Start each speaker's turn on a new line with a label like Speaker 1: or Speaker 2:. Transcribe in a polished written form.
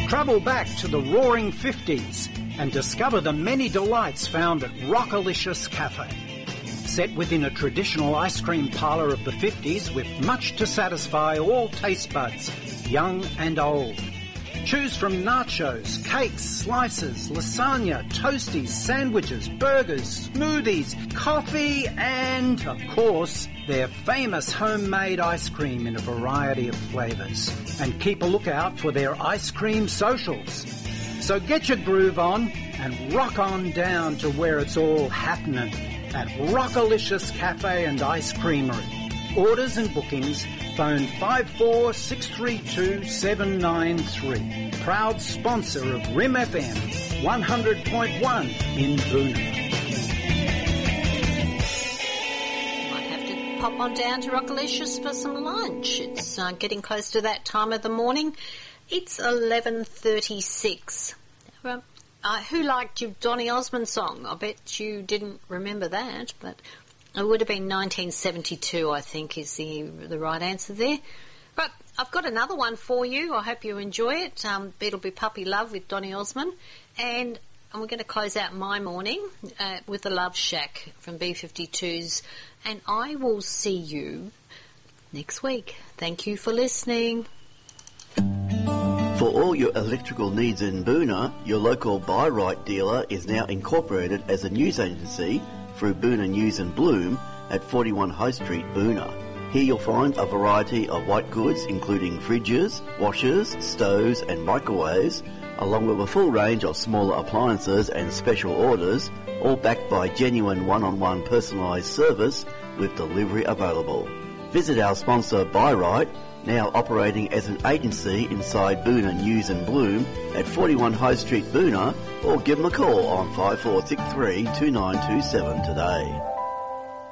Speaker 1: Travel back to the roaring 50s and discover the many delights found at Rockalicious Cafe. Set within a traditional ice cream parlour of the 50s with much to satisfy all taste buds, young and old. Choose from nachos, cakes, slices, lasagna, toasties, sandwiches, burgers, smoothies, coffee and, of course, their famous homemade ice cream in a variety of flavours. And keep a lookout for their ice cream socials. So get your groove on and rock on down to where it's all happening at Rockalicious Cafe and Ice Creamery. Orders and bookings, phone 54632793. Proud sponsor of Rim FM 100.1 in Boonah.
Speaker 2: Might have to pop on down to Rockalicious for some lunch. It's getting close to that time of the morning. It's 11:36. Who liked your Donny Osmond song? I bet you didn't remember that, but it would have been 1972, I think, is the right answer there. But I've got another one for you. I hope you enjoy it. It'll be Puppy Love with Donny Osmond. And we're going to close out my morning with the Love Shack from B-52s. And I will see you next week. Thank you for listening.
Speaker 3: For all your electrical needs in Boonah, your local Buy Right dealer is now incorporated as a news agency through Boonah News and Bloom at 41 High Street, Boonah. Here you'll find a variety of white goods including fridges, washers, stoves and microwaves, along with a full range of smaller appliances and special orders, all backed by genuine one-on-one personalised service with delivery available. Visit our sponsor Buy Right, now operating as an agency inside Boonah News and Bloom at 41 High Street, Boonah, or give them a call on 5463 2927 today.